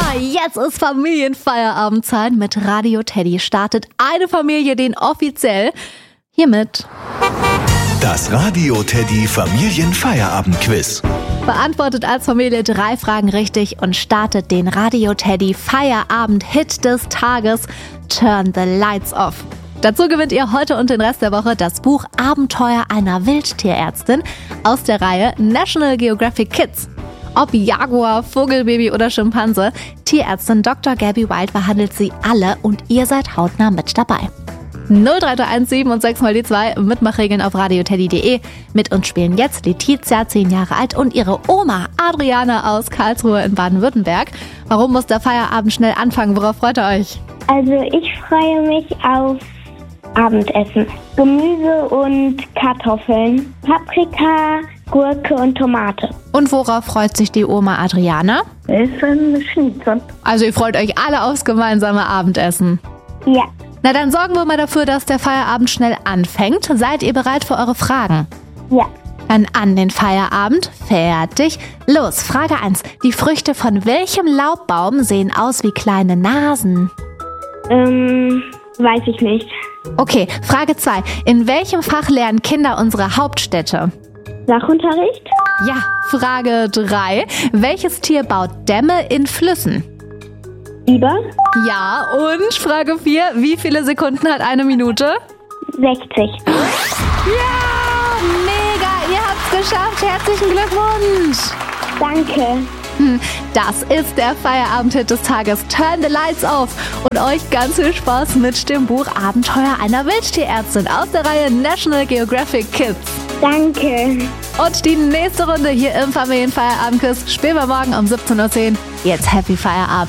Jetzt ist Familienfeierabendzeit. Mit Radio Teddy startet eine Familie den offiziell. Hiermit das Radio Teddy Familienfeierabendquiz. Beantwortet als Familie 3 Fragen richtig und startet den Radio Teddy Feierabend-Hit des Tages, Turn the Lights Off. Dazu gewinnt ihr heute und den Rest der Woche das Buch Abenteuer einer Wildtierärztin aus der Reihe National Geographic Kids. Ob Jaguar, Vogelbaby oder Schimpanse, Tierärztin Dr. Gabby Wild behandelt sie alle und ihr seid hautnah mit dabei. 03317 und 6 mal die 2, Mitmachregeln auf radioteddy.de. Mit uns spielen jetzt Letizia, 10 Jahre alt, und ihre Oma Adriana aus Karlsruhe in Baden-Württemberg. Warum muss der Feierabend schnell anfangen? Worauf freut ihr euch? Also ich freue mich auf Abendessen. Gemüse und Kartoffeln, Paprika, Gurke und Tomate. Und worauf freut sich die Oma Adriana? Essen, Schnitzel. Also ihr freut euch alle aufs gemeinsame Abendessen. Ja. Na dann sorgen wir mal dafür, dass der Feierabend schnell anfängt. Seid ihr bereit für eure Fragen? Ja. Dann an den Feierabend. Fertig. Los, Frage 1. Die Früchte von welchem Laubbaum sehen aus wie kleine Nasen? Weiß ich nicht. Okay, Frage 2. In welchem Fach lernen Kinder unsere Hauptstädte? Sachunterricht? Ja. Frage 3. Welches Tier baut Dämme in Flüssen? Biber? Ja, und Frage 4. Wie viele Sekunden hat eine Minute? 60. Ja, mega, ihr habt's geschafft. Herzlichen Glückwunsch. Danke. Das ist der Feierabend-Hit des Tages, Turn the Lights Off. Und euch ganz viel Spaß mit dem Buch Abenteuer einer Wildtierärztin aus der Reihe National Geographic Kids. Danke. Und die nächste Runde hier im Familienfeierabendquiz spielen wir morgen um 17:10 Uhr. Jetzt Happy Feierabend.